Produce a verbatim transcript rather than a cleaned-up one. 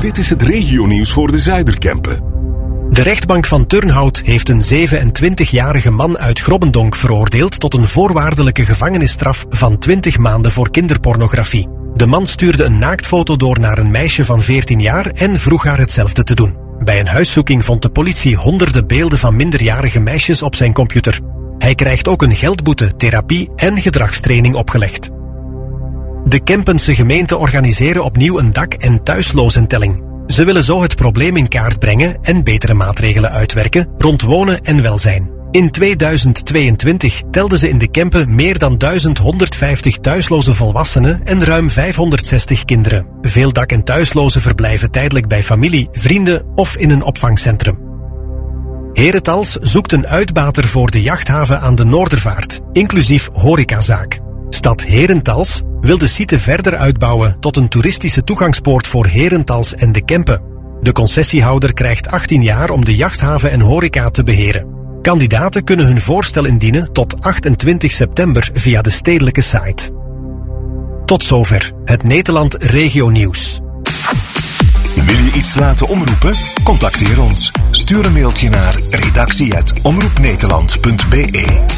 Dit is het regionieuws voor de Zuiderkempen. De rechtbank van Turnhout heeft een zevenentwintigjarige man uit Grobbendonk veroordeeld tot een voorwaardelijke gevangenisstraf van twintig maanden voor kinderpornografie. De man stuurde een naaktfoto door naar een meisje van veertien jaar en vroeg haar hetzelfde te doen. Bij een huiszoeking vond de politie honderden beelden van minderjarige meisjes op zijn computer. Hij krijgt ook een geldboete, therapie en gedragstraining opgelegd. De Kempense gemeenten organiseren opnieuw een dak- en thuislozentelling. Ze willen zo het probleem in kaart brengen en betere maatregelen uitwerken rond wonen en welzijn. In tweeduizend tweeëntwintig telden ze in de Kempen meer dan duizend honderdvijftig thuisloze volwassenen en ruim vijfhonderdzestig kinderen. Veel dak- en thuislozen verblijven tijdelijk bij familie, vrienden of in een opvangcentrum. Herentals zoekt een uitbater voor de jachthaven aan de Noordervaart, inclusief horecazaak. Stad Herentals wil de site verder uitbouwen tot een toeristische toegangspoort voor Herentals en de Kempen. De concessiehouder krijgt achttien jaar om de jachthaven en horeca te beheren. Kandidaten kunnen hun voorstel indienen tot achtentwintig september via de stedelijke site. Tot zover het Nederland Regio Nieuws. Wil je iets laten omroepen? Contacteer ons. Stuur een mailtje naar redactie apenstaartje omroepnederland punt be.